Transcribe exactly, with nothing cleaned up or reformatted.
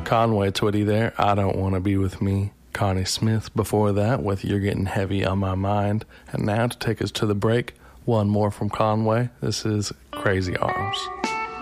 Conway Twitty there. I Don't Want to Be With Me. Connie Smith before that with You're Getting Heavy on My Mind. And now to take us to the break, one more from Conway. This is Crazy Arms.